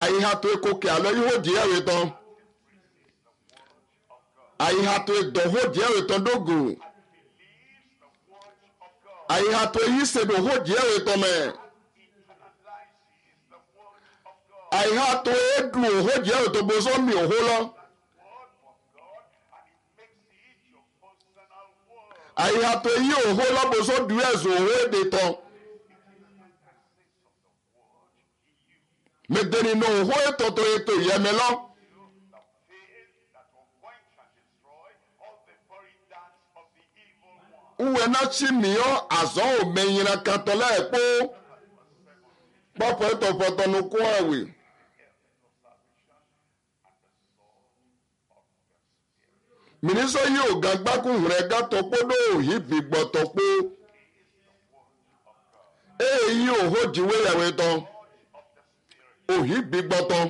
Ayihato ekoke alo iho die weton. Ayihato edoho die weton dogo. Ayihato yisebe ho die weton me. Ayihato edu ho die weton bozo mi oholo. Ayihato yi oholo bozo duezo ho de ton. Medeni no ho etoto eto yemelo. Uwe na chimio azon o menyina katola epo. Papa eto foto no kwawe. Miniso yo gagba ku rega topodo hibi gbotopo. Eyi oho jiwe yawe ton. Ohi bigboton.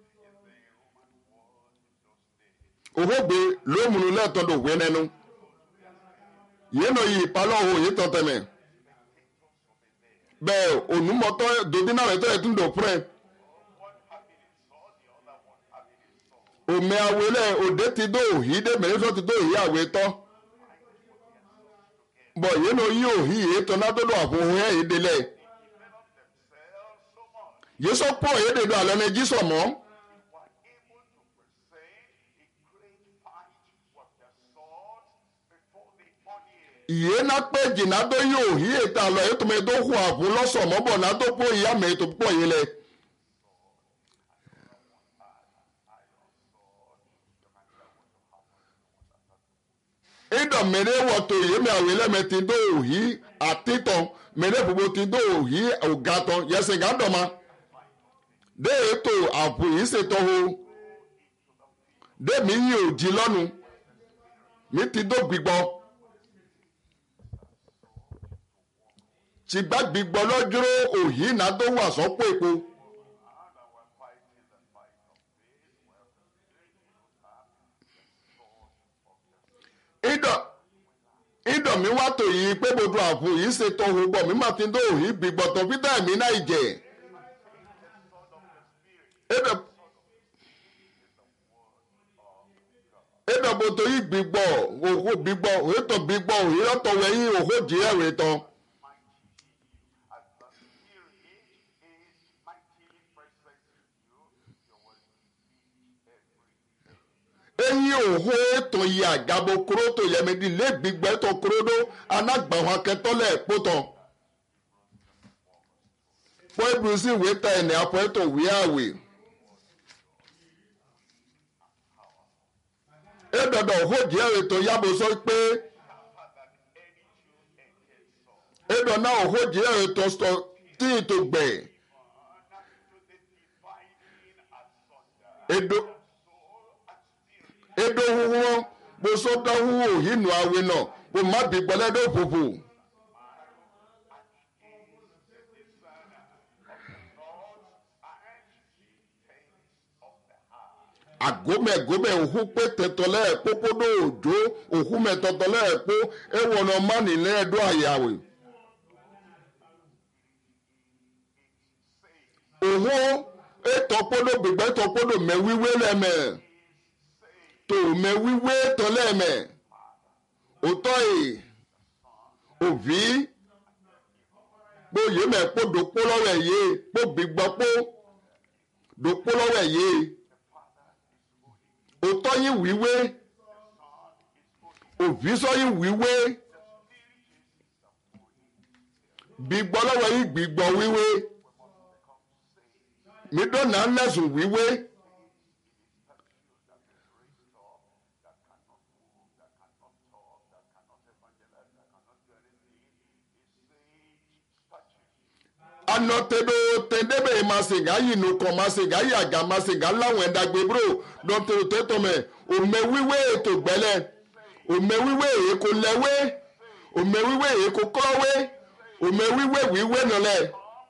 Oho be lo munu le ton do wenenu. Yeno yi palo ho yi toteme. Be onumoto dodina le to etundo pre. O me awele ode ti do hi de me so ti do hi awe to. Bo yeno yi ohi e to na do do afun ho e dele. Yeso po yede do alone jiso mo. Iye na pe jina do yo hi eta lo e to me do hu abu lo so mo bo na do po iya me to po yele. Ido mere wo to ye me awele me ti do hi atiton mere bubo ti do hi ogaton yese gadoma. De eto abu ise to ho. De mi yi oji lonu. Mi ti do gbigbo. Ti gba gbigbo lojuro ohi na do wa so po epo. Ido mi wa to yi pe bodu abu ise to ho bo mi ma ti do ohi gbigbo to fi da mi na ije. Ebe boto yi gbigbo oho gbigbo eto gbigbo ohi to we yi oho die weton. Eyi oho eto yi agabo kroto yemedi le gbigbo eto krodo anagba wa ketole poton. Po ebrusi weta ene apo eto wi awe. Edodo ho die to yabo so pe edo na ho die to sto ti to gbe edo huwo bo so da huwo hinu awe no bo ma bi gbole do pupu agome ohu pe tetole popodo ojo ohu metotole po ewono mani le do ayawe ohu etopodo gbigbe topodo mewiwe leme to mewiwe to leme otoyi ovi bo ye me po do po lowe ye po gbigbo po do po lowe ye Otoyin wiwe, ovisoyin wiwe, gbigbo lọ́wọ́ yìí gbigbo wiwe, midona nẹ́sùn wiwe. Anotedo tendebe masiga yinu ko masiga yaga masiga lawen dagbe bro don te me o me wiwe to gbele o me wiwe e ko lewe o me wiwe e ko krowe o me wiwe no le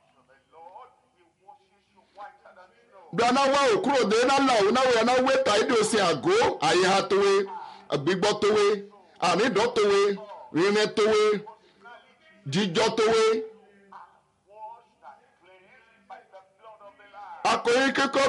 Dana wa okuro de na la o na we na we ta ide osin ago aye ha towe agbigbo towe ani do towe rine towe jijo towe akoyin keko